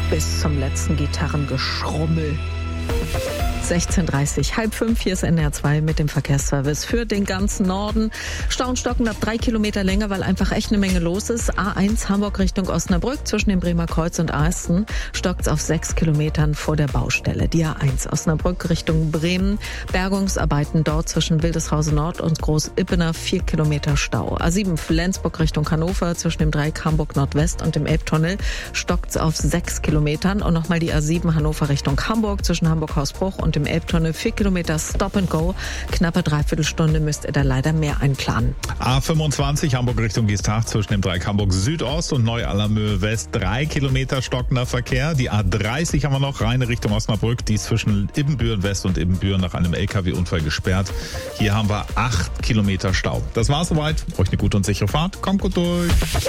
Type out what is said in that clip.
bis zum letzten Gitarrengeschrummel. 16:30, 4:30, hier ist NDR 2 mit dem Verkehrsservice für den ganzen Norden. Stauen stocken ab 3 Kilometer Länge, weil einfach echt eine Menge los ist. A1 Hamburg Richtung Osnabrück zwischen dem Bremer Kreuz und Aesten stockt's auf 6 Kilometern vor der Baustelle. Die A1 Osnabrück Richtung Bremen. Bergungsarbeiten dort zwischen Wildeshausen Nord und Groß-Ippener 4 Kilometer Stau. A7 Flensburg Richtung Hannover zwischen dem Dreieck Hamburg Nordwest und dem Elbtunnel stockt's auf 6 Kilometern. Und nochmal die A7 Hannover Richtung Hamburg zwischen Hamburg-Hausbruch und dem Elbtunnel 4 Kilometer Stop and Go. Knappe Dreiviertelstunde müsst ihr da leider mehr einplanen. A25 Hamburg Richtung Geesthacht zwischen dem Dreieck Hamburg Südost und Neu-Allermöhe West 3 Kilometer stockender Verkehr. Die A30 haben wir noch, Rheine Richtung Osnabrück, die ist zwischen Ibbenbüren West und Ibbenbüren nach einem LKW-Unfall gesperrt. Hier haben wir 8 Kilometer Stau. Das war's soweit. Euch eine gute und sichere Fahrt. Kommt gut durch.